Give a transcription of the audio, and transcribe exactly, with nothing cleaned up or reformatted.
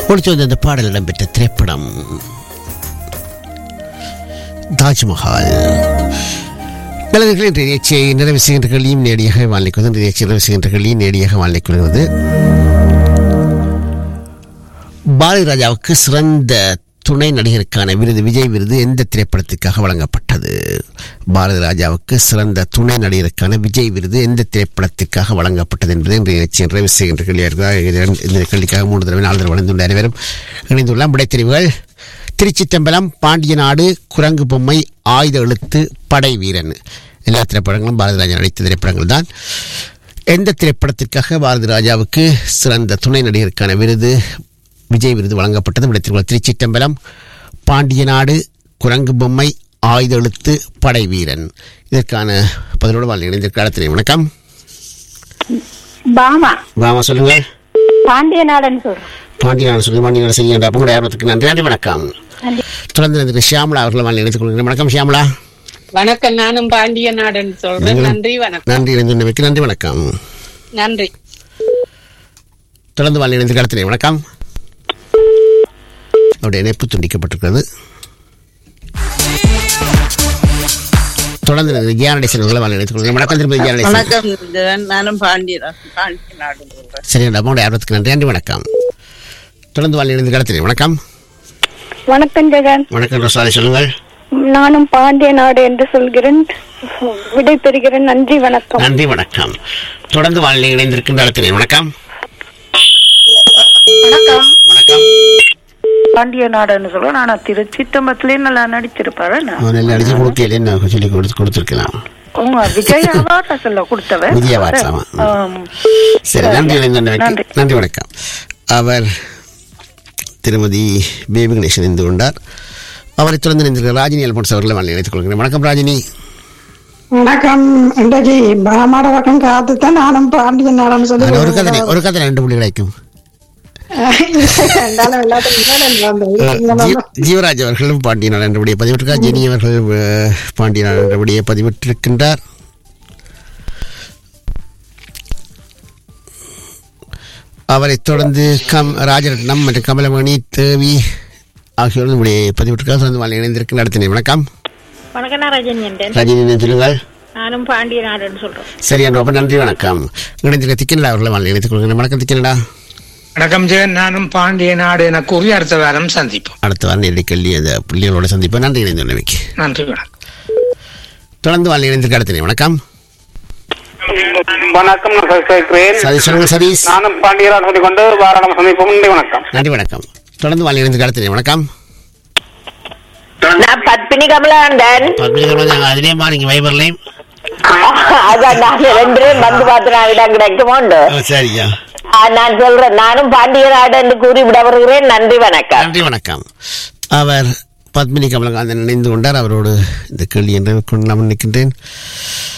ஒழித்து வந்த இந்த பாடல் இடம்பெற்ற திரைப்படம் தாஜ்மஹால். நல்லவர்கள் இன்றைய நிகழ்ச்சியை நிறைவு செய்கின்றகளையும் நேடியாக வாழ்க்கைவது நிகழ்ச்சி நிறைவு செய்கின்றகளையும் நேடியாக வாழ்க்கைகிறது. பாரதி ராஜாவுக்கு சிறந்த துணை நடிகருக்கான விருது விஜய் விருது எந்த திரைப்படத்திற்காக வழங்கப்பட்டது? பாரதி ராஜாவுக்கு சிறந்த துணை நடிகருக்கான விஜய் விருது எந்த திரைப்படத்திற்காக வழங்கப்பட்டது என்பதை இன்றைய நிகழ்ச்சியை நிறைவு செய்கின்ற கேள்வியாக இந்த கேள்விக்காக மூன்று தடவை நாலு தடவை வழங்குள்ள அனைவரும் இணைந்துள்ள விடைத்தெரிவுகள்: திருச்சித்தம்பலம், பாண்டிய நாடு, குரங்கு பொம்மை, ஆயுத எழுத்து, படை வீரன். எல்லா திரைப்படங்களும் பாரதி ராஜா நடித்த திரைப்படங்கள் தான். எந்த திரைப்படத்திற்காக பாரதி ராஜாவுக்கு சிறந்த துணை நடிகருக்கான விருது விஜய் விருது வழங்கப்பட்டது? விடைத்தெரிவுகள்: திருச்சித்தம்பலம், பாண்டிய நாடு, குரங்கு பொம்மை, ஆயுத எழுத்து, படை வீரன். இதற்கான பதிலோடு வாழ் இணைந்திருக்க. வணக்கம். பாமா பாமா சொல்லுங்க. பாண்டிய நாடுன்னு சொல்றேன். பாண்டிய நாடு சொல்லுங்க. பாண்டிய நாடு செய்ய உங்களுடைய ஆர்வத்துக்கு நன்றி. நன்றி. வணக்கம். தொடர்ந்து ஷியாமலா அவர்களை வாழ் இணைத்துக் கொள்கிறேன். வணக்கம் ஷியாமலா. வணக்கம். நானும் பாண்டிய நாடுன்னு சொல்றேன். நன்றி. வணக்கம். நன்றி. இணைந்து நன்றி. வணக்கம். நன்றி. தொடர்ந்து வாழ் இணைந்திருக்க. வணக்கம். அவருடைய இணைப்பு துண்டிக்கப்பட்டிருக்கிறது. தொடர்ந்து ஜியானடை செல்வங்களை வாழ் இணைத்துக் கொள்கிறேன். வணக்கம். திருப்பதி ஜியானடை. வணக்கம். நானும் பாண்டிய பாண்டிய நாடு சொல்றேன். சரி, நம்முடைய ஆர்வத்துக்கு நன்றி. நன்றி. வணக்கம். தொடர்ந்து வாழ் இணைந்திருக்க. வணக்கம். வணக்கம் ஜெகன். வணக்கம் ரோசாலி சொல்லுங்கள். நானும் பாண்டிய நாடு என்று சொல்கிறேன். விடை பெறுகிறேன். நன்றி. வணக்கம். நன்றி. வணக்கம். தொடர்ந்து வாழ் இணைந்திருக்கின்ற இடத்திலே வணக்கம். வணக்கம். வணக்கம். பாண்டிய நாடுன்னு சொல்றேன். நான் திருச்சித்தம்பலத்திலேயே நல்லா நடிச்சிருப்பாரு. நல்ல அடிச்சு கொடுக்கல என்ன சொல்லி கொடுத்து கொடுத்துருக்கலாம். விஜய் அவார்ட் சொல்ல கொடுத்தவர் விஜய் அவார்ட். சரி, நன்றி. நன்றி. வணக்கம். அவர் திருமதி பேபி கணேசன் இணைந்து கொண்டார். அவரை தொடர்ந்து இணைந்திருக்கிற ராஜினி அல்போன்ஸ் அவர்களை வாழ் இணைத்துக் கொள்கிறேன். வணக்கம் ராஜினி. வணக்கம். இன்றைக்கு பாமாட பக்கம் காத்துத்தான் நானும் பாண்டிய நாடுன்னு சொல்லி ஒரு கதை ஒரு கதை ரெண்டு புள்ளி கிடைக்கும். ஜீவராஜ் அவர்களும் பாண்டிய நாடு என்றபடியே பதிவிட்டிருக்கார். ஜெனி அவர்கள் பாண்டிய நாடு என்றபடியே பதிவிட்டிருக்கின்றார். அவரை தொடர்ந்து கம் ராஜரட்னம் மற்றும் கமலமணி தேவி ஆகியோர் நம்முடைய பதிவிட்டிருக்கார். தொடர்ந்து வாழ் இணைந்திருக்கின்ற நடத்தினேன். வணக்கம். வணக்கம். நான் ரஜினி. ரஜினி சொல்லுங்கள். நானும் பாண்டிய நாடுன்னு சொல்றேன். சரி, ரொம்ப நன்றி. வணக்கம். இணைந்திருக்க திக்கனடா அவர்களை வாழ் இணைத்துக் கொள்கிறேன். வணக்கம் திக்கனடா. வணக்கம் ஜெயன். நானும் பாண்டிய நாடு என கூறி அடுத்த வாரம் சந்திப்போம். அடுத்த வாரம் நேரடி கல்வி அந்த பிள்ளைகளோட சந்திப்போம். நன்றி. இணைந்துள்ளமைக்கு நன்றி. வணக்கம். தொடர்ந்து வாழ் இணைந்திருக்க அடுத்த வணக்கம். வணக்கம். சதீஷ் சொல்லுங்க. சதீஷ். நானும் பாண்டிய நாடு சொல்லிக்கொண்டு வாரம் சந்திப்போம். நன்றி. வணக்கம். நன்றி. வணக்கம். தொடர்ந்து வாழ் இணைந்திருக்க அடுத்த வணக்கம். பத்மினி கமலாண்டன். பத்மினி கமலாண்டன் அதிலே மாறிங்க வைபர்லையும் அதான் நான் ரெண்டு வந்து பார்த்து நான் இடம் கிடைக்குமோண்டு. சரியா, நான் சொல்றேன். நானும் பாண்டிய நாடு என்று கூறி விட வருகிறேன். நன்றி. வணக்கம். நன்றி. வணக்கம். அவர் பத்மினி கமலகாந்தன் இணைந்து கொண்டார். அவரோடு இந்த கேள்வி என்று கொண்டு நான் நிற்கின்றேன்.